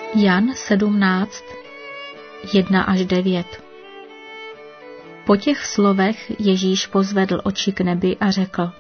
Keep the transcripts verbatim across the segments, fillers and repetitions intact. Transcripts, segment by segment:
Jan sedmnáct, jedna až devět. Po těch slovech Ježíš pozvedl oči k nebi a řekl: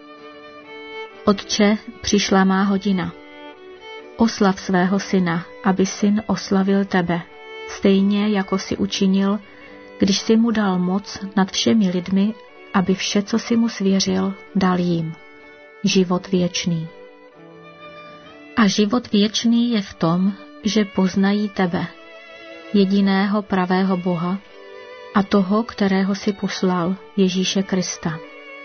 Otče, přišla má hodina. Oslav svého syna, aby syn oslavil tebe, stejně jako si učinil, když si mu dal moc nad všemi lidmi, aby vše, co si mu svěřil, dal jim. Život věčný. A život věčný je v tom, že poznají tebe, jediného pravého Boha, a toho, kterého si poslal, Ježíše Krista.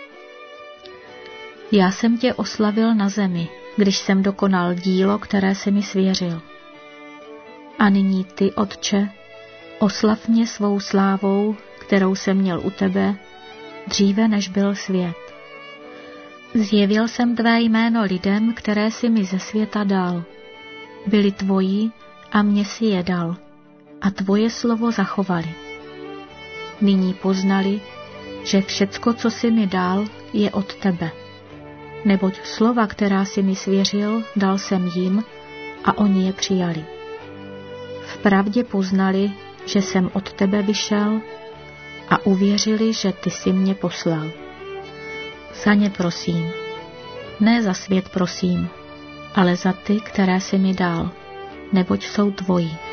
Já jsem tě oslavil na zemi, když jsem dokonal dílo, které se mi svěřil. A nyní ty, Otče, oslav mě svou slávou, kterou jsem měl u tebe, dříve než byl svět. Zjevil jsem tvé jméno lidem, které si mi ze světa dal. Byli tvoji a mě si je dal, a tvoje slovo zachovali. Nyní poznali, že všecko, co si mi dal, je od tebe. Neboť slova, která si mi svěřil, dal jsem jim a oni je přijali. Vpravdě poznali, že jsem od tebe vyšel, a uvěřili, že ty jsi mě poslal. Za ně prosím, ne za svět prosím, ale za ty, které jsi mi dal, neboť jsou tvoji.